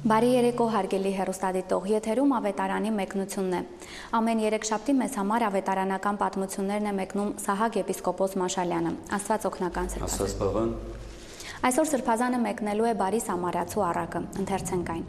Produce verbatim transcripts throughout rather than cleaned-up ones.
Բարի երեկո հարգելի հեռուստադիտող, եթերում ավետարանի մեկնությունն է։ Ամեն երեքշաբթի մեզ համար ավետարանական պատմություններն է մեկնում Սահակ եպիսկոպոս Մաշալյանը։ Աստված օգնական սրբազան։ Աստված բավան։ Այսօր սրբազանը մեկնելու է Բարի Սամարացու առակը, ընթերցենք այն։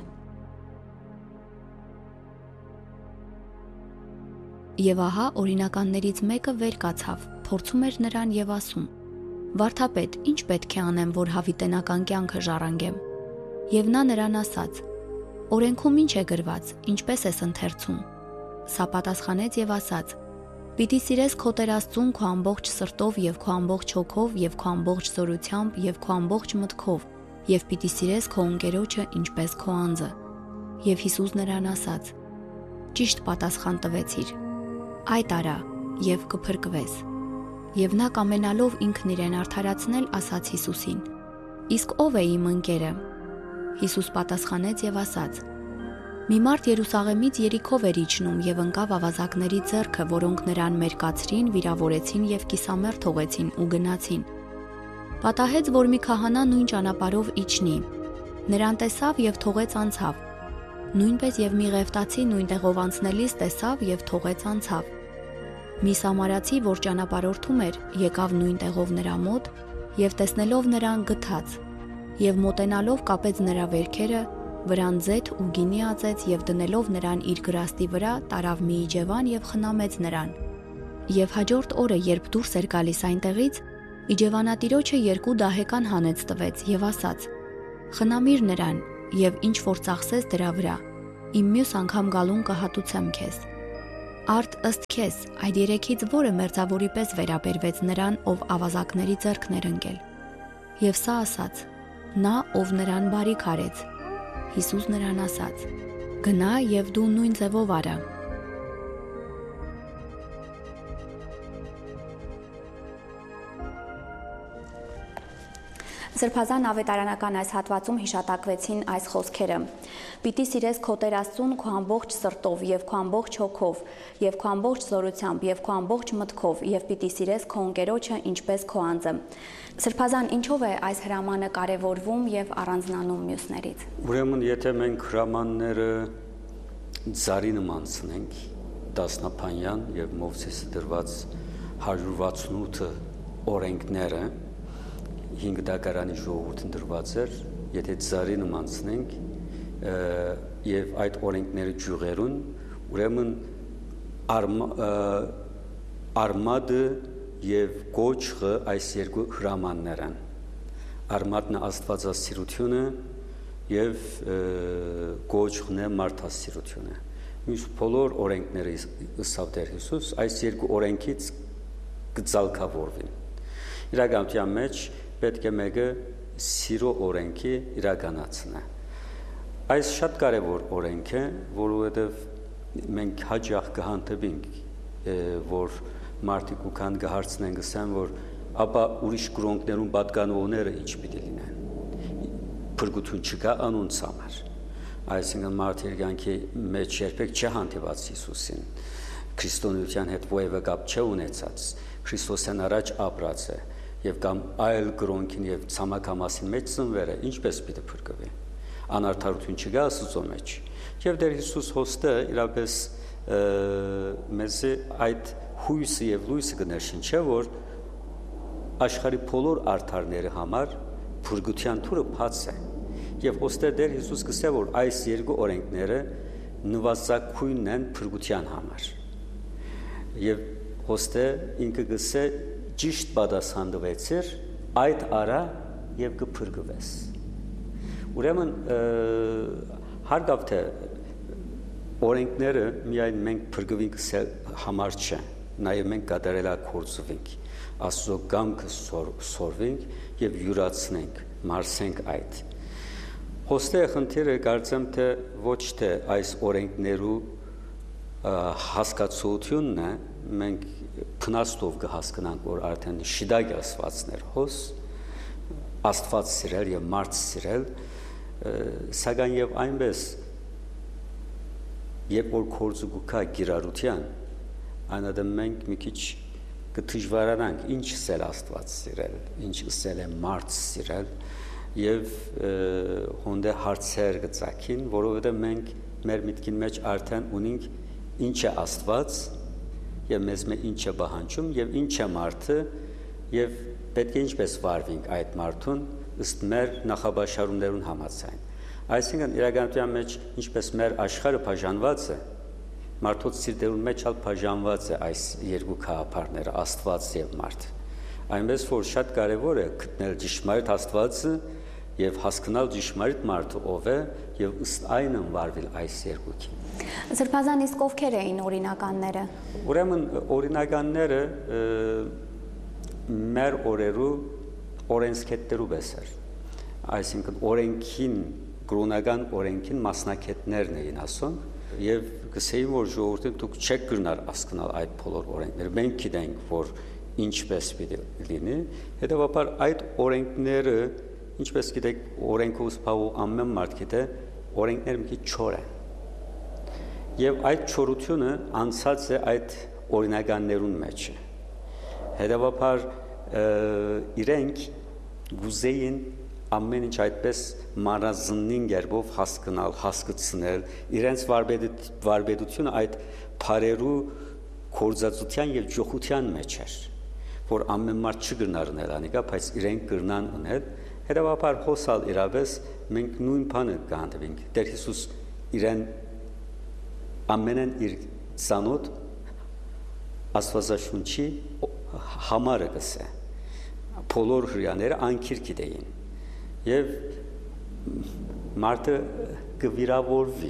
Եվ ահա օրինականներից մեկը վեր կացավ, փորձում էր նրան եւ ասում. «Վարդապետ, ինչ պետք է անեմ, որ հավիտենական կյանքը ժառանգեմ»։ Եվ նա նրան ասաց. «Օրենքում ինչ է գրված, ինչպես ես ընթերցում»։ Սա պատասխանեց եւ ասաց. «Պիտի սիրես քո Տեր Աստծուն քո ամբողջ սրտով եւ քո ամբողջ հոգով եւ քո ամբողջ զորությամբ եւ քո ամբողջ մտքով, եւ պիտի սիրես քո ընկերոջը ինչպես քո անձը»։ Եվ Հիսուս նրան ասաց. «Ճիշտ պատասխան տվեցիր. այդ արա եւ կփրկվես»։ Եվ նա կամենալով ինքն իրեն արդարացնել, ասաց Հիսուսին. «Իսկ ով է իմ ընկերը»։ Հիսուս պատասխանեց եւ ասաց. «Մի մարդ Երուսաղեմից Երիքով էր իջնում եւ ընկավ ավազակների ձեռքը, որոնք նրան մերկացրին, վիրավորեցին եւ կիսամերթ թողեցին ու գնացին։ Պատահեց, որ մի քահանա նույն ճանապարհով իջնի։ Նրան տեսավ եւ թողեց անցավ։ Նույնպես եւ մի ղևտացի նույն տեղով անցնելիս տեսավ եւ թողեց անցավ։ Մի սամարացի, որ ճանապարհորդում էր, եկավ նույն տեղով նրա մոտ եւ տեսնելով նրան գթաց։ Եվ մոտենալով կապեց նրա վերքերը, վրան ձեթ ու գինի ածեց եւ դնելով նրան իր գրաստի վրա, տարավ մի իջևան եւ խնամեց նրան։ Եվ հաջորդ օրը, երբ դուրս էր գալիս այնտեղից, իջևանատիրոջը երկու դահեկան հանեց տվեց եւ ասաց. «Խնամիր նրան եւ ինչ որ ծախսես դրա վրա, իմ մյուս անգամ գալուն կհատուցեմ քեզ»։ Արդ ըստ քեզ, այդ երեքից որը մերձավորի պես վերաբերվեց նրան, ով ավազակների ձեռքն էր ընկել։ Եվ սա ասաց. նա, ով նրան բարիք արեց։ Հիսուս նրան ասաց. «Գնա եւ դու նույն ձևով արա»։ Սրբազան ավետարանական այս հատվածում հիշատակվեցին այս խոսքերը. «Պիտի սիրես քո Տեր Աստծուն քո ամբողջ սրտով եւ քո ամբողջ հոգով եւ քո ամբողջ զորությամբ եւ քո ամբողջ մտքով եւ պիտի սիրես քո ընկերոջը ինչպես քո անձը»։ Սրբազան, ինչով է այս հրամանը կարևորվում եւ առանձնանում մյուսներից։ Ուրեմն, եթե մենք հրամանները ծառի նմանցնենք դասնապանյան եւ Մովսեսի դրված հարյուր վաթսունութ օրենքները հինգ դակարանի ժողովուրդն դրված էր, եթե ծառի նմանցնենք եւ այդ օրենքները ջուղերուն, ուրեմն արմադը եւ կոչը այս երկու հրամաններն արմատն աստվածասիրությունը եւ կոչն է մարդասիրությունը։ Մյուս բոլոր օրենքները ըստ Տեր Հիսուս այս երկու օրենքից կձալքավորվին։ Իրականության մեջ պետք է մեկը սիրո օրենքի իրականացնե։ Այս շատ կարևոր օրենք է, որովհետեւ մենք հաջող կհանդիպենք, որ մարդիկ ու կան կհարցնեն գսեն, որ ապա ուրիշ կրոնքներում պատկանողները ինչ պիտի լինեն։ Փրկություն չկա անոնց համար։ Այսինքն մարդիկ կյանքի մեջ երբեք չհանդիպած Հիսուսին։ Քրիստոնեության հետ ովևէ կապ չունեցած, Քրիստոսեն առաջ ապրած է եւ կամ այլ կրոնքին եւ ցամաքամասին մեջ ծնվերը ինչպես պիտի փրկվի։ Անարդարություն չկա Աստծո մեջ։ Եվ Տեր Հիսուս հոստը իրապես մեզ այդ հույսը եւ լույսը կներշնչի, որ աշխարհի բոլոր արդարների համար փրկության թուրը բաց է։ Եվ ոստե Տեր Հիսուս գսե, որ այս երկու օրենքները նվազագույնն են փրկության համար։ Եվ ոստե ինքը գսե ճիշտ պատասխան տվեցիր, այդ արա եւ կփրկվես։ Ուրեմն հարգավ թե օրենքները միայն մենք փրկվենք համար չէ, նաեւ մենք կատարելագործվենք, Աստծո կամքը սորվենք եւ յուրացնենք, մարսենք այդ։ Հոստե խնդիրը կարծեմ թե ոչ թե այս օրենքներու հասկացությունն է, մենք փնաստով կհասկանանք, որ արդեն շիդագ աստվածներ հոս, աստված սիրել եւ մարդ սիրել, սակայն եւ այնպես երբ որ կորձու կա գիրարության, այնադեմ մենք մի քիչ կդժվարանանք ինչ սել աստված սիրել, ինչ սել է մարդ սիրել, եւ հոնդե հարցեր գծակին, որովհետեւ մենք մեր միտքին մեջ արդեն ունենք ինչ է Աստված եւ մեզ մե ինչ է բանջում եւ ինչ է մարդը եւ պետք է ինչպես վարվենք այդ մարդուն ըստ մեր նախաբաշարումներուն համաձայն։ Այսինքն իրականության մեջ ինչպես մեր աշխարհը բաժանված է, մարդոց սիրտերուն մեջ ալ բաժանված է այս երկու քահապարները Աստված եւ մարդ։ Այնպես որ շատ կարեւոր է գտնել ճշմարիտ Աստվածը եւ հասկանալ ճշմարիտ մարդը ով է եւ ըստ այնն վարվել այս երկուքին։ Սրբազան իսկ ովքեր էին օրինականները։ Ուրեմն օրինականները մեր օրերու օրենսքետներու բեսեր, այսինքն օրենքին կրոնական օրենքին մասնակիցներն էին ասում եւ գսեին որ ժողովուրդը դուք չեք գնար հասկանալ այդ բոլոր օրենքները, մենք գիտենք որ ինչպես պիտի լինի, հետեւաբար այդ օրենքները ինչպես գիտեք օրենքով սփաղող ամեն մարդ գիտե օրենքները մի քիչ չոր են եւ այդ չորությունը անցած է այդ օրինականներուն մեջ հետեւաբար իրենք գուզեին ամեն ինչ այդպես մանրազնին գերբով հասկանալ, հասկացնել, իրենց վարպետությունը այդ բարերու կորզածության եւ ջոխության մեջ էր, որ ամեն մարդ չգրնար ունել անիկա, բայց իրենք գրնան ունել, հետեւաբար հոսալ իրավես մենք նույն բանը կհանդիպենք։ Տեր Հիսուս իրեն ամենն իր ցանոթ Աստվածաշունչի համարը գսե, բոլոր հրյաները անկիր գիտեին եւ մարդը կվիրավորվի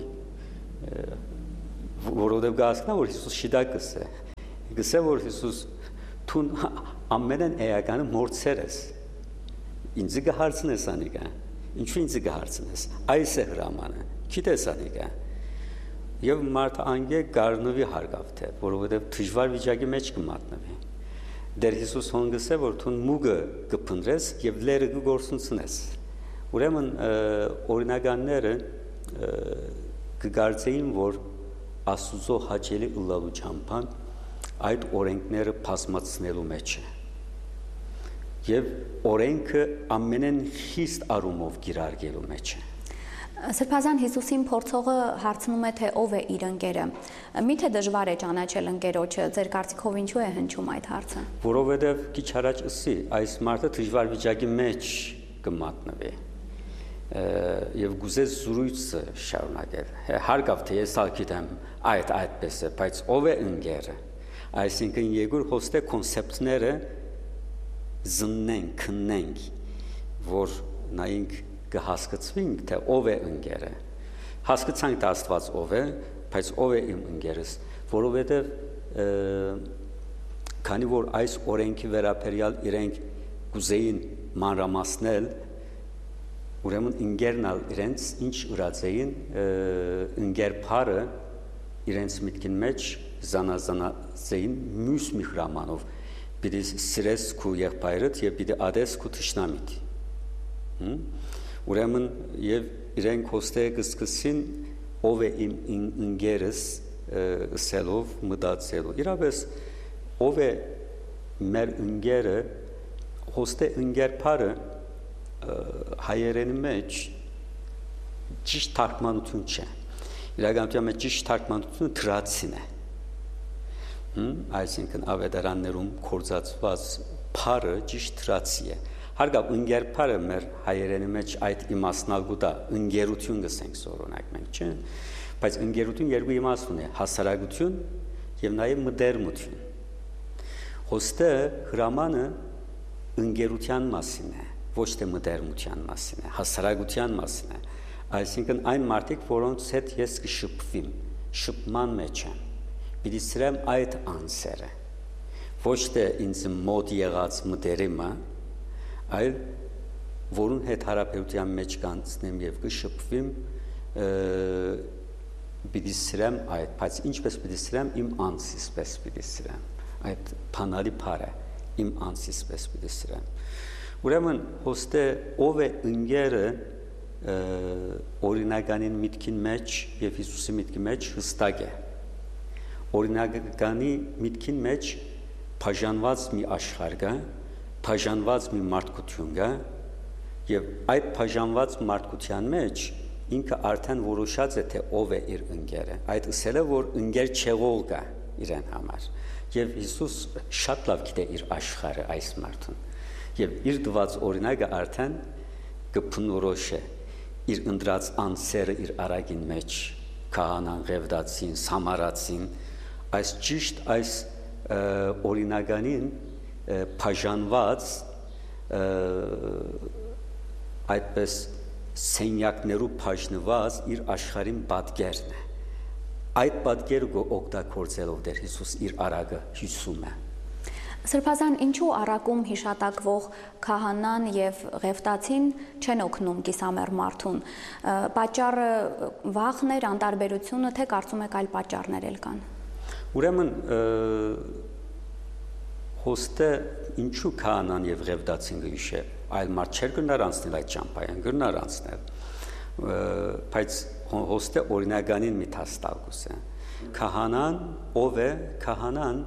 որովհետեւ գասկնա որ Հիսուս շիդակ գսե գսե որ Հիսուս թուն ամենն էականը մորցեր ես ինձ կհարցնես անիկա ինչու ինձ կհարցնես այս է հրամանը գիտես անիկա եւ մարդը անգե գարնվի հարգավ թե որովհետեւ դժվար վիճակի մեջ կմատնվի Դեր Հիսուս հոնգսե որ թուն մուգը կփնտրես եւ լերը կգործունցնես Ուրեմն օրինականները կգարձեին որ Աստուծո հաճելի ըլլալու ճամփան այդ օրենքները բազմացնելու մեջ է եւ օրենքը ամենեն խիստ արումով գիրարգելու մեջ է Սրբազան Հիսուսին փորձողը հարցնում է թե ով է իր ընկերը Միթե դժվար է ճանաչել ընկերոջը ձեր կարծիքով ինչու է հնչում այդ հարցը Որովհետեւ քիչ առաջ ասի այս մարդը դժվար վիճակի մեջ կմատնվի եւ գուզես զրույցը շարունակել հարգավ թե ես ալքիդեմ այդ այդպես է բայց ով է ընկերը այսինքն երկու հոստե կոնցեպտները զննենք քննենք որ նայենք կհասկացվենք թե ով է ընկերը հասկացանք թե Աստված ով է բայց ով է իմ ընկերս որովհետեւ քանի որ այս օրենքի վերաբերյալ իրենք գուզեին մանրամասնել Ուրեմն ընկերնալ իրենց ինչ ուրացեին ընկերփարը իրենց միտքին մեջ զանազանացեին մյուս մի հրամանով պիտի սիրես քու եղբայրդ եւ պիտի ադես քու թշնամիդ Ուրեմն եւ իրենք հոստե կսկսին ով է իմ ընկերս սելով մտածելու իրավես ով է մեր ընկերը հոստե ընկերփարը հայերենի մեջ ճիշտ թարգմանություն չէ իրականության մեջ ճիշտ թարգմանությունը թրացին է այսինքն ավետարաններում կորզածված փարը ճիշտ թրացի է հարգավ ընկերփարը մեր հայերենի մեջ այդ իմաստնալու դա ընկերություն գսենք սորոնակ մենք չէ բայց ընկերություն երկու իմաստ ունի հասարակություն եւ նաեւ մտերմություն հոստը հրամանը ընկերության մասին է ոչ թե մտերմության մասին է, հասարակության մասին է, այսինքն այն մարդիկ, որոնց հետ ես կշփվեմ, շփման մեջ եմ, պիտի սրեմ այդ անձերը, ոչ թե ինձ մոտ եղած մտերիմը, այլ որուն հետ հարաբերության մեջ կանցնեմ եւ կշփվեմ, պիտի սրեմ այդ, բայց ինչպես պիտի սրեմ իմ անձից պես պիտի սրեմ, այդ բանալի բառը իմ անձից պես պիտի սրեմ Ուրեմն հոստե ով է ընկերը օրինականին միտքին մեջ եւ Հիսուսի միտքի մեջ հստակ է օրինականի միտքին մեջ բաժանված մի աշխարհ կա բաժանված մի մարդկություն կա Եվ այդ բաժանված մարդկության մեջ ինքը արդեն որոշած է թե ով է իր ընկերը։ Այդ ասելը որ ընկեր չեղող կա իրեն համար։ Եվ Հիսուս շատ լավ գիտե իր աշխարհը այս մարդուն։ Եվ իր դված օրինակը արդեն կփնորոշ է իր ընդրած անձերը իր արագին մեջ քահանան, ղևդացին, սամարացին, այս ճիշտ այս օրինականին բաժանված այդպես սենյակներու բաժնված իր աշխարհին պատկերն է։ Այդ պատկերը օգտագործելով դեր Հիսուս իր արագը հյուսում է։ Սրբազան, ինչու առակում հիշատակվող քահանան եւ ղևտացին չեն օգնում կիսամեռ մարդուն։ Պատճառը վախն էր, անտարբերությունը, թե կարծում եք այլ պատճառներ էլ կան։ Ուրեմն հոստը ինչու քահանան եւ ղևտացին գիշե, այլ մարդ չէր գնար անցնել այդ ճամփային, գնար անցնել։ Բայց հոստը օրինականին մի տաստալգուս է։ Քահանան ով է, քահանան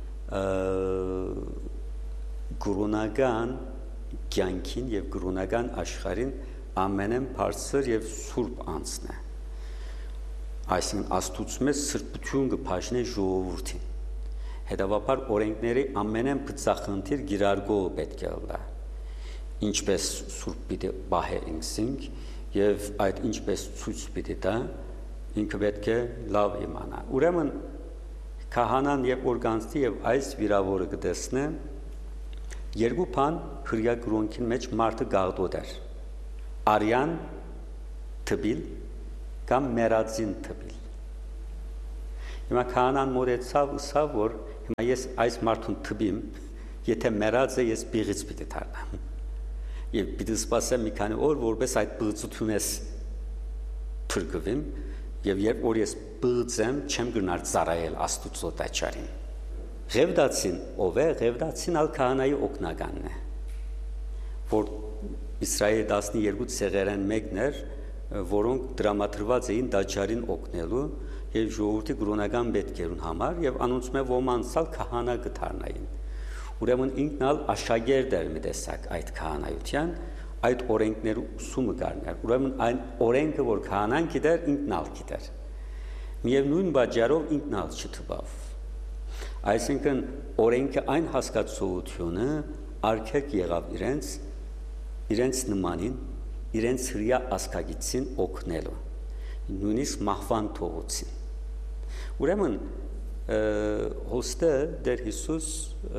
գրոնական կյանքին եւ գրոնական աշխարհին ամենեն բարձր եւ սուրբ անձն է։ Այսինքն աստուծում է սրբություն կփաշնի ժողովրդին։ Հետևաբար օրենքների ամենեն բծախնդիր գիրարգող պետք է լա։ Ինչպես սուրբ պիտի բահե ինքսինք եւ այդ ինչպես ցույց պիտի տա, ինքը պետք է լավ իմանա։ Ուրեմն քահանան եւ օրգանստի եւ այս վիրավորը կտեսնե երկու բան հրյա գրոնքին մեջ մարդը գաղդոտ էր։ Արյան թբիլ կամ մերածին թբիլ։ Հիմա քահանան մոտեցավ ուսավ որ հիմա ես այս մարդուն թբիմ, եթե մերած է ես բիղից պիտի դառնամ։ Եվ պիտի սպասեմ մի քանի օր որպես այդ բղծությունես թրկվեմ եւ երբ որ ես բղծեմ չեմ գնար ծառայել աստուծո տաճարին։ Ղևդացին ով է, ղևդացին ալ քահանայի օգնականն է, որ Իսրայելի տասներկու ցեղերեն մեկն էր, որոնք դրամատրված էին տաճարին օգնելու եւ ժողովրդի գրոնական պետքերուն համար եւ անոնցում է ոմանցալ քահանա գտարնային։ Ուրեմն ինքն ալ աշակերտ էր մի տեսակ այդ քահանայության, այդ օրենքները ուսումը կարներ։ Ուրեմն այն օրենքը որ քահանան գիտեր, ինքն ալ գիտեր։ Միևնույն բաժարով ինքն ալ չթվավ։ Այսինքն օրենքը այն հասկացողությունը արգելք եղավ իրենց իրենց նմանին, իրենց հրյա ասկագիցին օգնելու, նույնիսկ մահվան թողոցին։ Ուրեմն հոստը դեր Հիսուս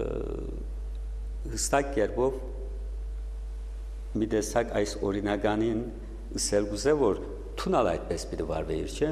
հստակ կերպով մի տեսակ այս օրինականին ասել գուզե որ թունալ այդպես պիտի վարվեիր, չէ։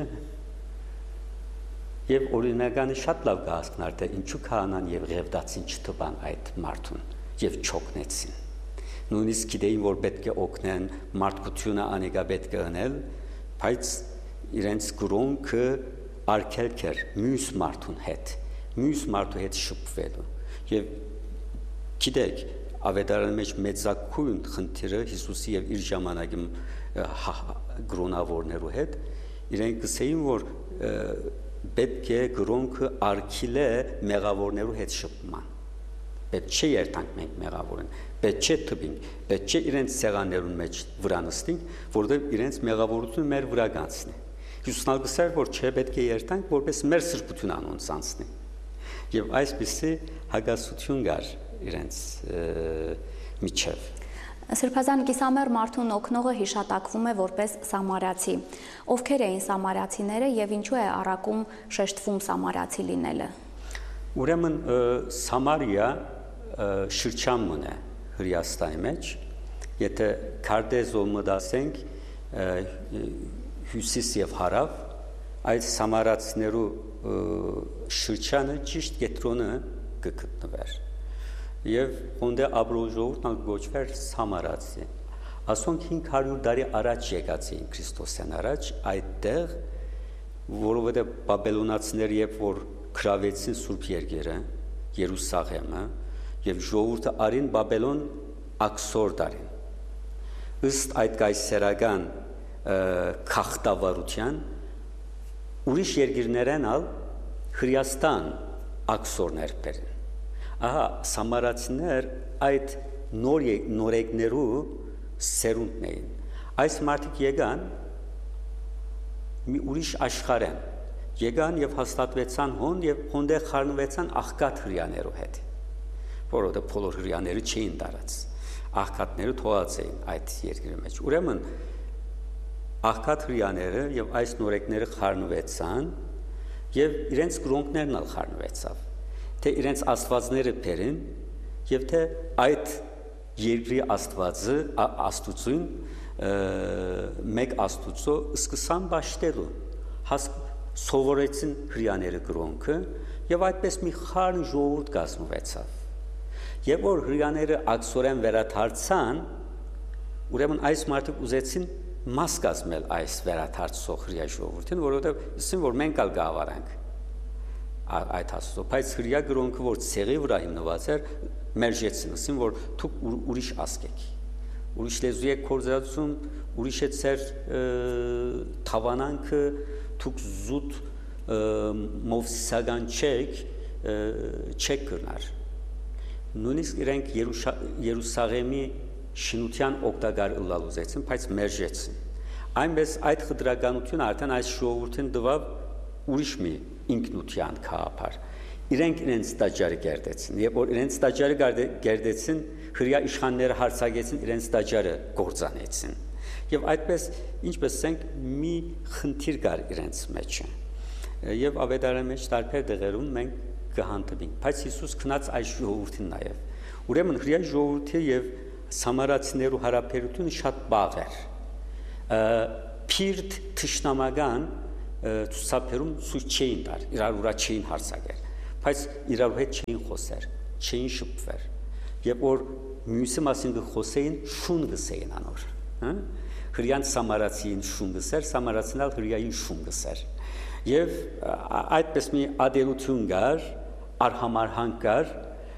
Եվ օրինականը շատ լավ կհասկնար թե ինչու քահանան եւ ղևդացին չթվան այդ մարդուն եւ չօգնեցին։ Նույնիսկ գիտեին որ պետք է օգնեն, մարդկությունը անեկա պետք է անել, բայց իրենց գրոնքը արգելք էր մյուս մարդուն հետ, մյուս մարդու հետ շփվելու։ Եվ գիտեք, ավետարանի մեջ մեծակույն խնդիրը Հիսուսի եւ իր ժամանակի գրոնավորներու հետ իրենք գսեին որ պետք է գրոնքը արգիլե մեղավորներու հետ շփման։ Պետք չէ երթանք մենք մեղավորին, պետք չէ թվինք, պետք չէ իրենց սեղաններուն մեջ վրա նստենք, որովհետև իրենց մեղավորությունը մեր վրա կանցնի։ Հիսուսն ալգսար որ չէ պետք է երթանք, որպես մեր սրբություն անոնց անցնի։ Եվ այսպիսի հագասություն կար իրենց միջև։ Սրբազան կիսամեռ մարդուն օգնողը հիշատակվում է որպես սամարացի։ Ովքեր էին սամարացիները եւ ինչու է առակում շեշտվում սամարացի լինելը։ Ուրեմն Սամարիա շրջանն է Հրեաստանի մեջ, եթե քարտեզով մտածենք հյուսիս եւ հարավ, այդ սամարացիներու շրջանը ճիշտ կետրոնը կգտնվեր։ Եվ ոնդե աբրոժողն գոչվեր Սամարացի։ Ասոնք հինգ հարյուր տարի առաջ եկած էին Քրիստոսյան առաջ այդտեղ, որովհետև բաբելոնացիները երբ որ քրավեցին Սուրբ երկերը, Երուսաղեմը, եւ ժողովուրդը արին Բաբելոն աքսոր տարին։ Ըստ այդ կայսերական քաղաքտավարության ուրիշ երկիրներեն ալ Հրեաստան աքսորներ բերին։ Ահա սամարացիներ այդ նոր նորեկներու սերունդն էին։ Այս մարդիկ եկան մի ուրիշ աշխարհ են, եկան եւ հաստատվեցան հոն եւ հոնդեղ խառնվեցան աղքատ հрьяներով հետ, որովհետեւ բոլոր հрьяները չէին տարած, աղքատները թողած էին այդ երկրի մեջ։ Ուրեմն աղքատ հрьяները եւ այս նորեկները խառնվեցան եւ իրենց գրոնքներն ալ խառնվեցավ, թե իրենց աստվածները բերեն եւ թե այդ երկրի աստվածը աստուծուն մեկ աստուծո սկսան ճաշտելու սովորեցին հрьяները գրոնքը եւ այդպես մի խառն ժողովուրդ կազմվեցավ եւ որ հрьяները ակսորեն վերադարձան ուրեմն այս մարդիկ ուզեցին մաս կազմել այս վերադարձող հрья ժողովրդին որովհետեւ ասին որ մենք ալ գավարանք այդ հասցո բայց հрья գրոնքը որ ցեղի վրա հիմնված էր մերժեցին ասին որ դուք ուրիշ ասկ եք ուրիշ լեզու եք կորզածում ուրիշ է ծեր թավանանքը դուք զուտ մովսիսական չեք չեք կրնար նույնիսկ իրենք Երուսաղեմի շինության օգտակար ըլլալ ուզեցին, բայց մերժեցին։ Այնպես այդ խտրականությունը արդեն այս ժողովրդին տվավ ուրիշ մի ինքնության քաղաքար։ Իրենք իրենց տաճարը գերդեցին, եւ որ իրենց տաճարը գերդեցին, հрья իշխանները հարցակեցին, իրենց տաճարը կործանեցին։ Եվ այդպես, ինչպես ասենք, մի խնդիր կար իրենց մեջ։ Եվ ավետարանի մեջ տարբեր դեղերում մենք կհանդիպենք, բայց Հիսուս քնած այս ժողովրդին նաեւ։ Ուրեմն հрья ժողովրդի եւ Սամարացիներու հարաբերությունը շատ բաղ էր։ Փիրտ թշնամական ցուցաբերում ցույց չէին տար, իրար ուրա չէին հարցակեր, բայց իրար հետ չէին խոսեր, չէին շփվեր։ Եվ որ մյուսի մասին կխոսեին, շուն գսեին անոր, հա? Հрьяն Սամարացին շուն գսեր, Սամարացին ալ հрьяին շուն գսեր։ Եվ այդպես մի ադելություն կար, արհամարհանք կար,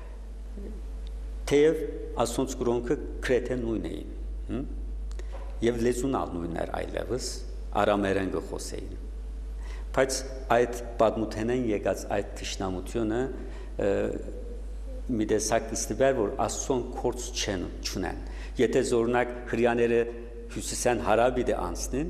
թեև ասոնց գրոնքը քրեթե նույն էին եւ լեզուն ալ նույնն էր այլևս արամերեն գխոսեին բայց այդ պատմութենեն եկած այդ թշնամությունը մի տեսակ կստիպեր որ ասոն կորց չեն չունեն եթե զորնակ հрьяները հյուսիսյան հարաբիդը անցնին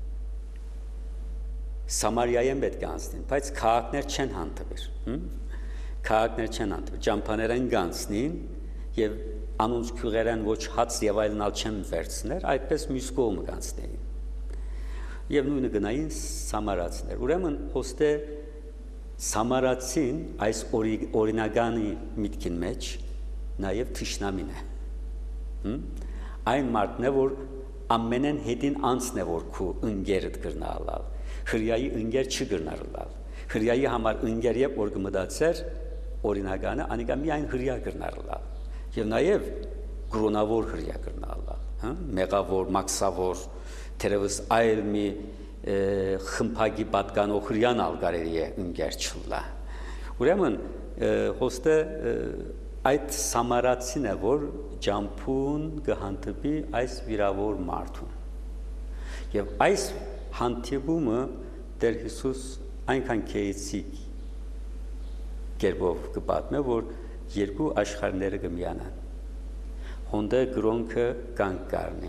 Սամարիայեն պետք է անցնին բայց քաղաքներ չեն հանդիպեր քաղաքներ չեն հանդիպեր ճամփաներեն գանցնին եւ անոնց քյուղերեն ոչ հաց եւ այլն ալ չեն վերցներ, այդպես մյուս կողմը կանցնեին։ Եվ նույնը գնային Սամարացիներ։ Ուրեմն հոստե Սամարացին այս օրինականի միտքին մեջ նաեւ թշնամին է։ Այն մարդն է, որ ամենեն հետին անցն է, որ քու ընկերդ կրնալալ։ Հրյայի ընկեր չկրնալալ։ Հրյայի համար ընկեր եւ որ կմտածեր օրինականը անիկա միայն հրյա կրնալալ։ Եվ նաև գրոնավոր հրյա կրնալալ, հա, մեղավոր, մաքսավոր, թերևս այլ մի խմփագի պատկանող հրյան ալ կարելի է ընկեր չլա։ Ուրեմն հոստե այդ Սամարացին է, որ ջամփուն կհանդիպի այս վիրավոր մարդուն։ Եվ այս հանդիպումը Տեր Հիսուս այնքան քեյցիկ կերպով կպատմե, որ երկու աշխարհները կմիանան։ Հոնդե գրոնքը կանգ կառնի։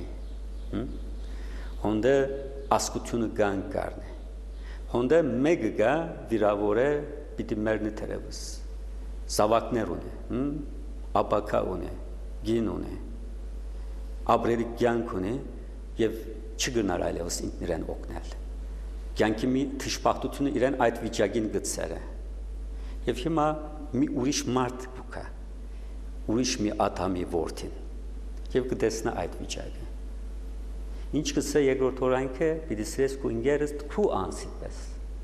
Հոնդե ասկությունը կանգ կառնի։ Հոնդե մեկը գա վիրավորը պիտի մեռնի թերևս։ Զավակներ ունի, ապակա ունի, գին ունի, ապրելի կյանք ունի եւ չգնար այլևս ինքնիրեն օգնել։ Կյանքի մի թշպախտությունը իրեն այդ վիճակին գցել է։ Եվ հիմա մի ուրիշ մարդ կա, ուրիշ մի աթամի որդին, եւ կտեսնա այդ վիճակը։ Ինչ կսե երկրորդ օրայնքը, պիտի սրես քու ինգերս քու անցի պես։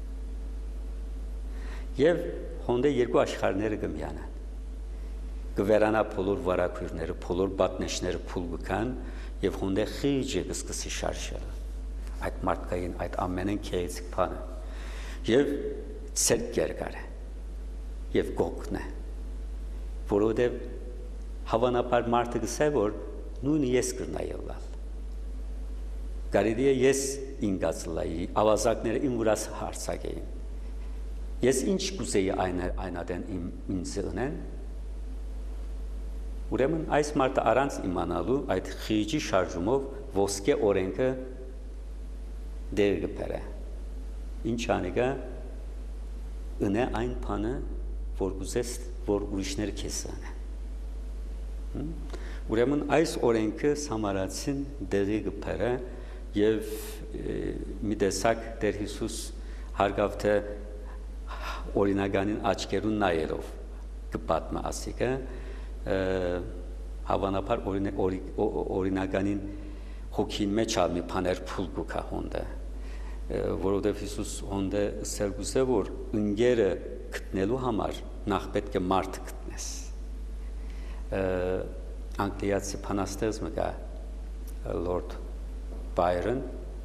Եվ հոնդե երկու աշխարհները կմիանան։ Կվերանա բոլոր վարակույրները, բոլոր բատնեշները փուլ կան եւ հոնդե խիճը կսկսի շարժել։ Այդ մարդկային այդ ամենն քեյցիկ բանը։ Եվ ցերկ կերկար է։ Եվ գողն է, որովհետև հավանաբար մարդը գսե, որ նույնը ես կրնայելլալ։ Կարելի է ես ինգացլայի, ավազակները իմ վրաս հարցակեին։ Ես ինչ կուզեի այնադեն ինձ ընեն, Ուրեմն այս մարդը առանց իմանալու այդ խիճի շարժումով ոսկե օրենքը դեր կբերե։ Ինչ անեգա ընե այն բանը, որ ուզես, որ ուրիշները քեզ անեն։ Ուրեմն այս օրենքը Սամարացին դերի կբերե եւ մի տեսակ Տեր Հիսուս հարգավ թե օրինականին աչքերուն նայելով կպատմա ասիկը հավանաբար օրինականին հոգին մեջ ալ մի բաներ փուլ կա հոնդը որովհետև Հիսուս հոնդը սերգուսե որ ընկերը գտնելու համար նախ պետք է մարդ գտնես անգլիացի բանաստեղծ մը կա Լորդ Բայրոն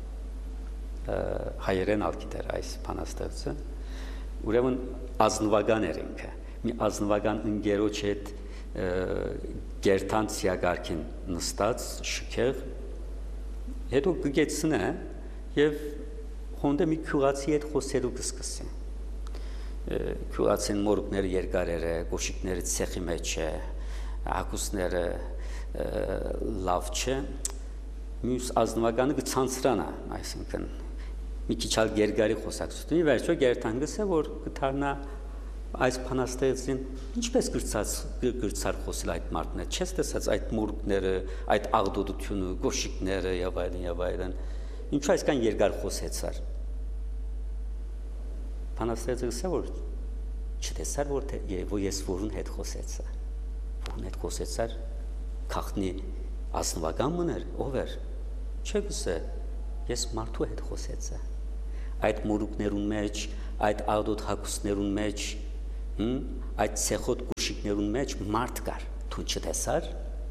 հայերեն ալգիտեր այս բանաստեղծը ուրեմն ազնվական էր ինքը մի ազնվական ընկերոջ հետ գերտան ցիագարքին նստած շքեղ հետո գեցնե եւ հոնդը մի քյուղացի հետ խոսելու կսկսի քյուղացին մորուկները երկարերը գոշիկները ցեխի մեջ է ակուսները լավ չէ մյուս ազնվականը կցանցրանա այսինքն մի քիչ ալ երկարի խոսակցությունի վերջո գերտանգսը որ կթարնա այս փանաստեղծին ինչպես գրծած գրծար խոսել այդ մարդն է չես տեսած այդ մորուկները այդ աղդոդությունը գոշիկները եւ այլն եւ այլն ինչու այսքան երկար խոսեցար փանաստեղծը ասա որ չտեսար որ թե եւ ես որուն հետ խոսեցա որուն հետ խոսեցար քախնի ազնվական մներ ով էր չէ գսե ես մարդու հետ խոսեցա այդ մորուկներուն մեջ այդ աղդոդ հակուսներուն մեջ այդ ցեխոտ կուշիկներուն մեջ մարդ կար դու չտեսար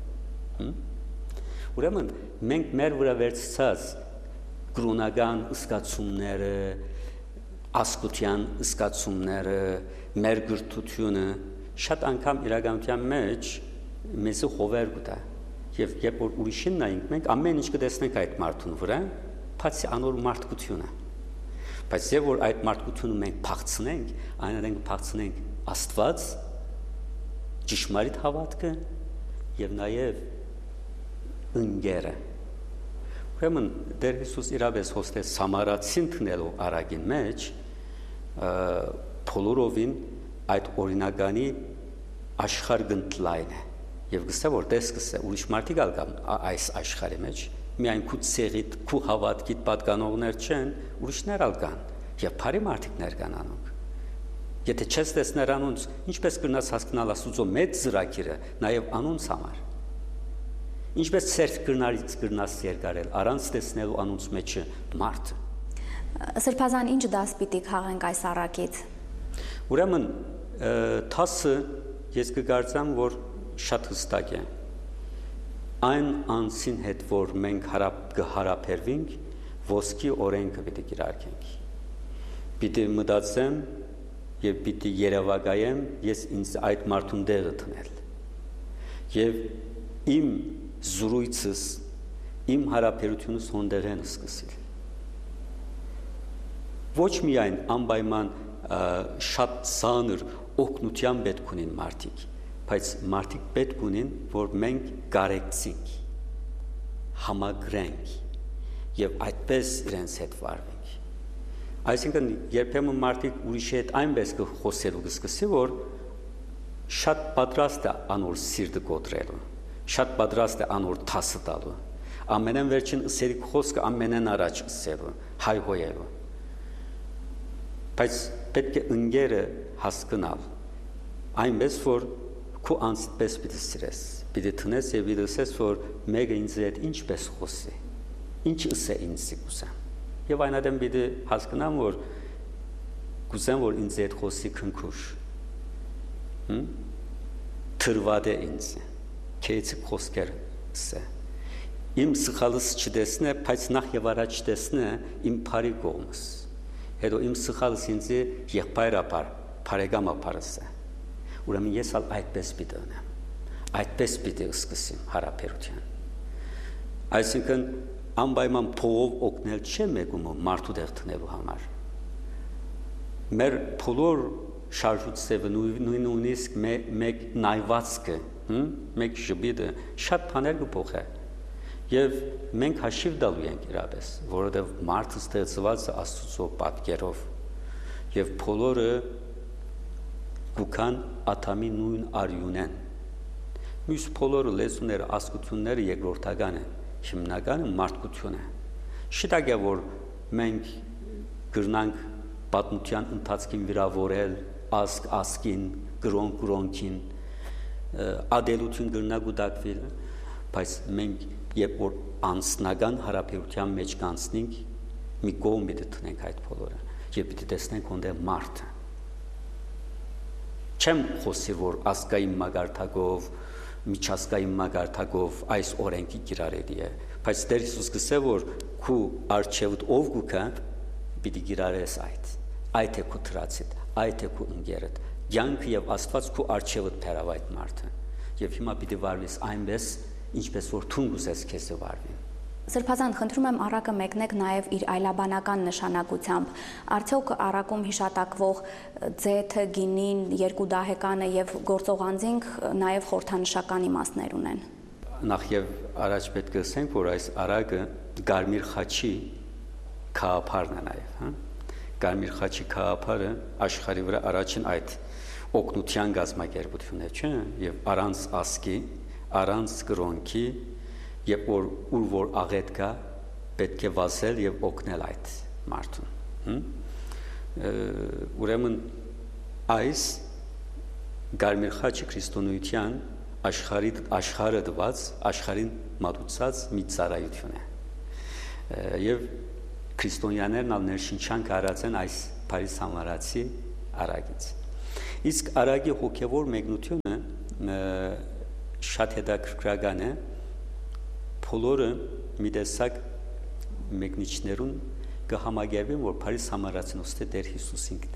ուրեմն մենք մեր վրա վերցած կրոնական ըսկացումները ասկության ըսկացումները մեր գրթությունը շատ անգամ իրականության մեջ մեզ խովեր գտա եւ երբ որ ուրիշին նայենք մենք ամեն ինչ կտեսնենք այդ մարդուն վրա բացի անոր մարդկությունը բայց երբ որ այդ մարդկությունը մենք փախցնենք այնրենք փախցնենք Աստված ճշմարիտ հավատքը եւ նաեւ ընկերը ուրեմն Տեր Հիսուս իրավես հոստե Սամարացին տնելու արագին մեջ փոլորովին այդ օրինականի աշխարհ գտնլայն է եւ գսե որ տեսքսե ուրիշ մարդիկ ալ կան այս աշխարհի մեջ միայն քու ցեղիտ քու հավատքիդ պատկանողներ չեն ուրիշներ ալ կան եւ բարի մարդիկներ կան անոնք եթե չես տեսներ անոնց ինչպես կրնաս հասկանալ Աստուծո մեծ ծրագիրը նաեւ անոնց համար ինչպես ծերտ կրնարից կրնաս երկարել առանց տեսնելու անոնց մեջը մարդը Սրբազան ինչ դաս պիտի քաղենք այս առակից ուրեմն թասը ես կգործամ որ շատ հստակ է այն անցին հետ որ մենք հարապ կհարապերվենք ոսկի օրենքը պիտի կիրարկենք պիտի մտածեմ եւ պիտի երևակայեմ ես ինձ այդ մարդուն դեղը տնել եւ իմ զրույցս իմ հարաբերությունս հոնդերեն սկսել ոչ միայն անպայման շատ ծանր օգնության պետք ունին մարդիկ բայց մարդիկ պետք ունին որ մենք կարեկցենք համագրենք եւ այդպես իրենց հետ վարվենք Այսինքն երբեմն մարդիկ ուրիշի հետ այնպես կխոսելու կսկսի որ շատ պատրաստ է անոր սիրտը կոտրելու շատ պատրաստ է անոր թասը տալու ամենեն վերջին ըսերիկ խոսքը ամենեն առաջ ըսելու հայհոյելու բայց պետք է ընկերը հասկանալ այնպես որ քու անցպես պիտի սիրես պիտի տնես եւ իրսես որ մեկը ինձ հետ ինչպես խոսի ինչ ըսե ինձ կուսա Եվ այնադեմ պիտի հասկանամ, որ կուզեմ, որ ինձ հետ խոսի քնքուշ, թրվադ է ինձ, քեյցի խոսքեր սե, իմ սխալս չտեսնե, բայց նախ եւ առաջ տեսնե իմ բարի կողմս, հետո իմ սխալս ինձի եղբայրապար, բարեկամապարս է, ուրեմն ես ալ այդպես պիտի ունեմ, այդպես պիտի սկսեմ հարաբերության, այսինքն անպայման փողով օգնել չէ մեկում մարդու դեղ տնելու համար։ Մեր բոլոր շարժուցևը նույն նույնիսկ մեկ նայվածքը, մեկ ժպիտը շատ բաներ կփոխի։ Եվ մենք հաշիվ տալու ենք իրապես, որովհետև մարդը ստեղծված է Աստծո պատկերով, եւ բոլորը գուքան աթամի նույն արյունեն։ Մյուս բոլորը լեզուները, ազգությունները երկրորդական են, հիմնականը մարդկություն է։ Շիտակ է, որ մենք գրնանք պատմության ընթացքին վիրավորել ազգ ազգին, գրոնք գրոնքին, ադելություն գրնակ ու դակվիլ, բայց մենք երբ որ անձնական հարաբերության մեջ կանցնենք, մի կողմ պիտի տնենք այդ բոլորը եւ պիտի տեսնենք ոնտեղ մարդը։ Չեմ խոսի, որ ազգային մագարտակով, միջազգային մագարտակով այս օրենքի կիրառելի է, բայց Տեր Հիսուս գսե, որ քու արչեւդ ով գուքա պիտի կիրառես այդ, այդ է քու թրացիդ, այդ է քու ընկերդ, յանքը եւ Աստված քու արչեւդ փերավ այդ մարդը, եւ հիմա պիտի վարվես այնպես, ինչպես որ թուն գուսես քեզ վարվի։ Սրբազան, խնդրում եմ առակը մեկնեք նաև իր այլաբանական նշանակությամբ, արդյոք առակում հիշատակվող ձեթը, գինին, երկու դահեկանը եւ գործող անձինք նաև խորհրդանշական իմաստներ ունեն։ Նախ եւ առաջ պետք է ասենք, որ այս առակը Գարմիր խաչի քահապարն է նաև, հա։ Գարմիր խաչի քահապարը աշխարհի վրա առաջին այդ օգնության գազམ་ակերպությունն է, չէ՞, եւ առանց ասկի, առանց կրոնքի Եվ որ ուր որ աղետ կա, պետք է վազել եւ օգնել այդ մարդուն։ Ուրեմն այս Գարմիր խաչի քրիստոնեության աշխարհի աշխարհը դված, աշխարհին մատուցած մի ծառայություն է։ Եվ քրիստոնյաներն ալ ներշնչանք արած են այս Փարիզ համարացի արագից։ Իսկ արագի հոգևոր մեկնությունը շատ հետաքրքրական է։ Բոլորը մի տեսակ մեկնիչներուն կհամագերվեն, որ Փարիզ համարացին ոստե Տեր Հիսուս ինքն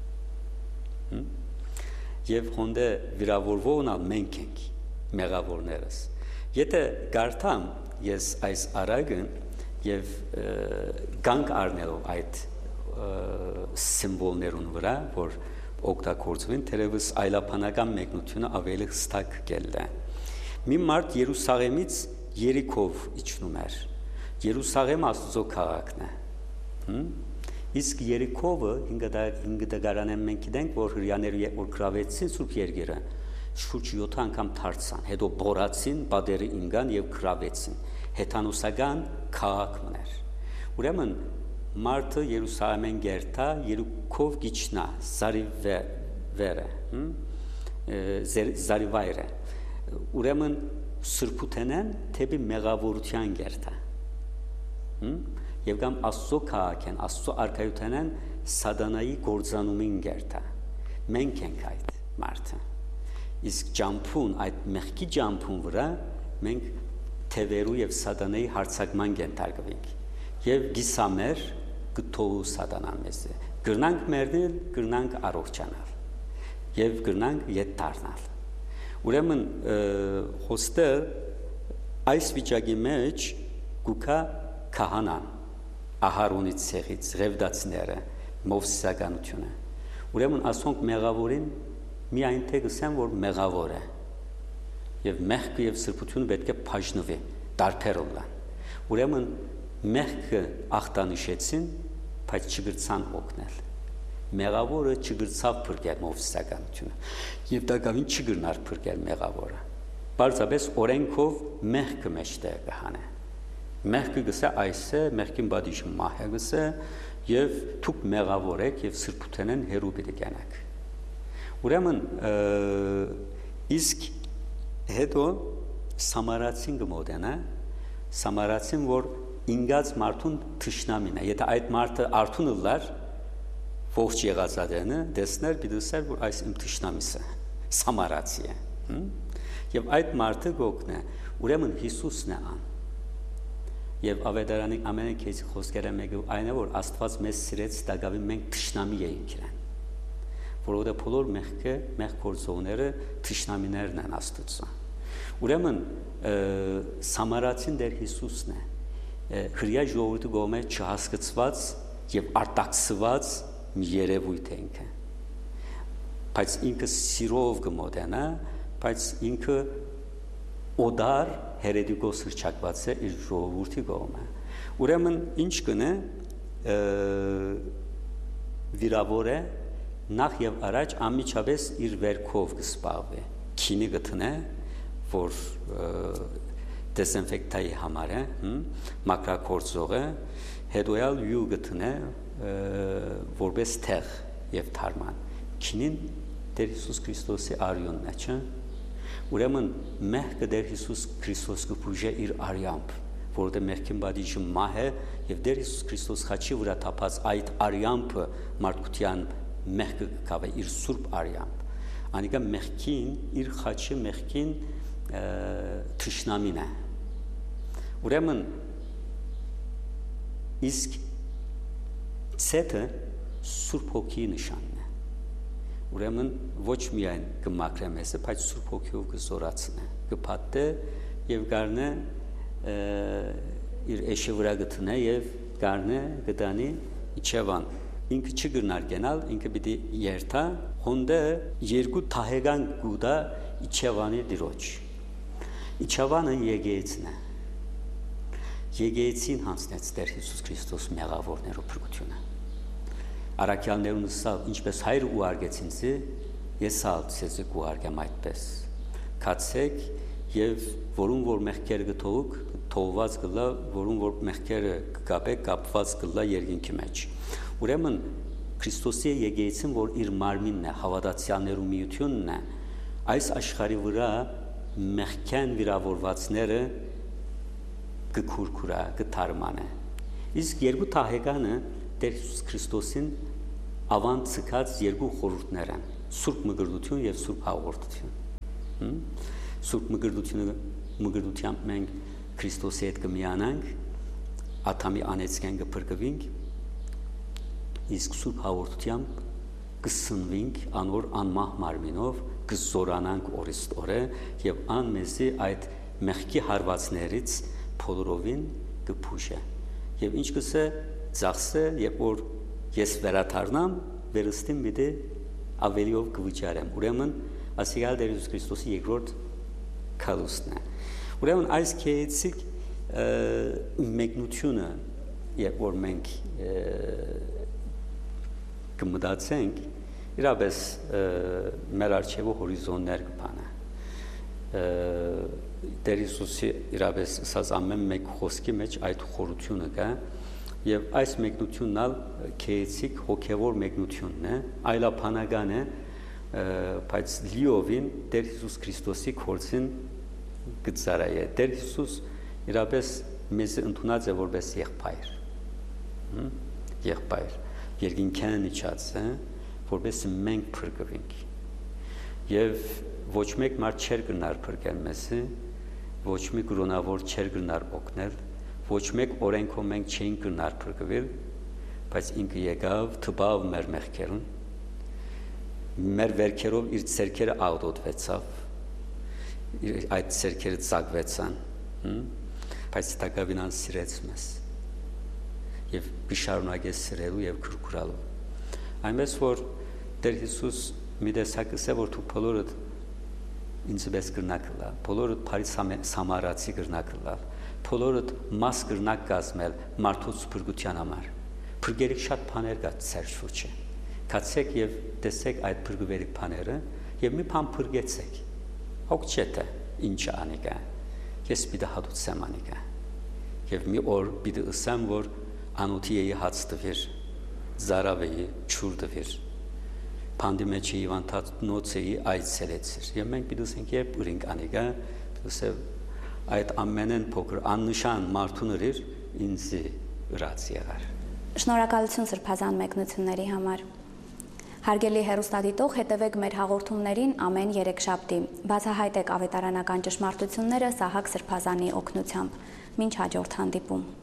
է։ Եվ հոնդե վիրավորվողն ալ մենք ենք, մեղավորներս։ Եթե գարտամ ես այս արագը եւ գանք առնելով այդ սիմվոլներուն վրա, որ օգտագործվեն, թերևս այլաբանական մեկնությունը ավելի հստակ կելն է։ Մի մարդ Երուսաղեմից Երիքով իջնում էր։ Երուսաղեմ Աստծո քաղաքն է։ Իսկ Երիքովը հինգ դարան մենք գիտենք, որ հрьяաները որ գրավեցին Սուրբ Երկիրը, շուրջ յոթ անգամ դարձան, հետո բորացին, բادرը ինգան եւ գրավեցին։ Հեթանոսական քաղաք մներ։ Ուրեմն մարդը Երուսաղեմեն գերտա, Երիքով գիչնա, Զարիվերը, Զարիվայրը։ Ուրեմն սրբութենեն թեպի մեղավորության գերտա։ Եվ կամ Աստծո քաղաքեն, Աստծո արքայութենեն սատանայի գործանումին գերտա։ Մենք ենք այդ մարդը։ Իսկ ջամփուն, այդ մեղքի ջամփուն վրա մենք թևերու եւ սատանայի հարցակման կենթարկվենք։ Եվ գիսամեր գտու սատանան մեզ։ Գրնանք մերնել, գրնանք առողջանալ։ Եվ գրնանք ետ դառնալ։ Ուրեմն հոստը այս վիճակի մեջ գուքա քահանան, Ահարոնից ցեղից, Ռևդացիները, Մովսեսականությունը։ Ուրեմն ասոնք մեղավորին միայն թե գսեն, որ մեղավոր է։ Եվ մեղքը եւ սրբությունը պետք է բաժնվի, դարբերոլան։ Ուրեմն մեղքը ախտանշեցին, բայց չգրցան օգնել։ Մեղավորը չգրցավ փրկել Մովսեսականությունը եւ դակավին չգրնար փրկել մեղավորը։ Բարձրապես օրենքով մեղքը մեջտեղ կհանե։ Մեղքը գսե այս է, մեղքին բադիժը մահ է գսե եւ դուք մեղավոր եք եւ սրբութենեն հերու պիտի գանաք։ Ուրեմն իսկ հետո Սամարացին գմոդենա, Սամարացին որ ինգած մարդուն թշնամին է։ Եթե այդ մարդը արթուն լար ողջ եղածադենը դեսներ պիտուսեր, որ այս իմ թշնամիս է, Սամարացի է։ Եվ այդ մարդը գոքն է, ուրեմն Հիսուսն է ան։ Եվ ավետարանի ամենը քեզ խոսքերը մեկը այն է, որ Աստված մեզ սիրեց, դակավին մենք թշնամի էինք իրեն։ Որովհետև բոլոր մեղքը, մեղ գործողները թշնամիներն են Աստծո։ Ուրեմն Սամարացին Տեր Հիսուսն է։ Հրյա ժողովուրդը գոմե չհասկացված եւ արտաքսված մի երևույթ է ինքը։ բայց ինքը սիրով կմոտենա, բայց ինքը օդար հերետիկոս հրճակված է իր ժողովրդի կողմը։ Ուրեմն ինչ կնե վիրավոր է նախ եւ առաջ անմիջապես իր վերքով կսպաղվի։ Քինի գտնե, որ դեզինֆեկտայի համար է, մակրակորձող է, հետոյալ յուղ գտնե որպես թեղ եւ թարման։ Քինին Տեր Հիսուս Քրիստոսի արյունն է, չէ՞։ Ուրեմն մեղքը Տեր Հիսուս Քրիստոս կփուժե իր արյամբ, որովհետեւ մեղքին բադիժը մահ է եւ Տեր Հիսուս Քրիստոս խաչի վրա թափած այդ արյամբը մարդկության մեղքը կկավե իր սուրբ արյամբ։ Անիկա մեղքին իր խաչի մեղքին թշնամին է։ Ուրեմն իսկ ցեթը Սուրբ Հոգի նշանն է։ Ուրեմն ոչ միայն կմաքրե մեզ, բայց Սուրբ Հոգիով կզորացնե, կփաթե եւ գարնե իր էշի վրա գտնե եւ գարնե գտանի իջևան։ Ինքը չգնար գնալ, ինքը պիտի երթա, հոնդը երկու թահեգան գուդա իջևանի դիրոջ։ Իջևանը եկեղեցին է։ Եկեղեցին հանձնեց Տեր Հիսուս Քրիստոս մեղավորներու փրկությունը։ Արաքյալներուն սալ ինչպես հայր ու արգեցին ցի, ես ալ ցեզ կուարգեմ այդպես։ Կացեք եւ որուն որ մեղքերը գթողուք, թողված գլա, որուն որ մեղքերը կապեք, կապված գլա երկինքի մեջ։ Ուրեմն Քրիստոսի եկեղեցին, որ իր մարմինն է, հավատացյալներու միությունն է, այս աշխարհի վրա մեղքեն վիրավորվածները կքուրքուրա, կթարմանե։ Իսկ երկու թահեգանը Տեր Հիսուս Քրիստոսին ավան ցկած երկու խորհուրդներ են՝ Սուրբ Մկրտություն եւ Սուրբ Հաղորդություն։ Սուրբ Մկրտությունը մկրտությամբ մենք Քրիստոսի հետ կմիանանք, աթամի անեցքեն կփրկվենք, իսկ Սուրբ Հաղորդությամբ կսնվենք անոր անմահ մարմինով, կզորանանք օրիստորը եւ ան մեզի այդ մեղքի հարվածներից փոլորովին կփուշե։ Եվ ինչ կսե ծախսը, երբ որ ես վերաթարնամ, վերստին միտի ավելիով կվճարեմ։ Ուրեմն ասիալ Տեր Հիսուս Քրիստոսի երկրորդ քալուստն է։ Ուրեմն այս քեեցիկ մեկնությունը, երբ որ մենք կմտածենք, իրապես մեր արջևը հորիզոններ կփանա։ Տեր Հիսուսի իրապես ասած ամեն մեկ խոսքի մեջ այդ խորությունը կա, եւ այս մեկնությունն ալ քեեցիկ հոգեվոր մեկնությունն է, այլափանական է, բայց լիովին Տեր Հիսուս Քրիստոսի կորցին գծարայ է։ Տեր Հիսուս իրապես մեզ ընդունած է որպես եղբայր։ Եղբայր, երկինքան իջած է, որպես մենք փրկվենք։ Եվ ոչ մեկ մարդ չեր գնար փրկել մեզի, ոչ մի կրոնավոր չեր գնար օգնել, ոչ մեկ օրենքով մենք չենք գնար փրկվել, բայց ինքը եկավ թվավ մեր մեղքերուն, մեր վերքերով իր ցերքերը աղտոտվեցավ, այդ ցերքերը ծակվեցան, բայց տակավինան սիրեց մեզ եւ բիշարունակեց սիրելու եւ քրքուրալու։ Այնպես որ Տեր Հիսուս մի տեսակ ասե որ դու բոլորդ ինձպես կրնակլա, բոլորդ Փարիզ Սամարացի կրնակլա, բոլորդ մաս կրնակ կազմել մարդուց փրկության համար։ Փրկերիկ շատ բաներ կա ծեր շուրջը։ Կացեք եւ տեսեք այդ փրկվերիկ բաները եւ մի բան փրկեցեք։ Հոգ չէ ինչ անիկա։ Ես պիտի հատուցեմ անիկա։ Եվ մի օր պիտի ասեմ որ անոթի էի հաց տվիր, զարավեի չուր տվիր։ Պանդիմեջի իվանթած նոցեի այցելեցիր։ Եվ մենք պիտի ասենք երբ ուրինք անիկա, ասել այդ ամենեն փոքր աննշան մարդուներ ինձի ըրած եղար։ Շնորհակալություն սրբազան մեկնությունների համար։ Հարգելի հեռուստադիտող, հետևեք մեր հաղորդումներին ամեն երեքշաբթի։ Բացահայտեք ավետարանական ճշմարտությունները Սահակ Սրբազանի օգնությամբ։ Մինչ հաջորդ հանդիպում։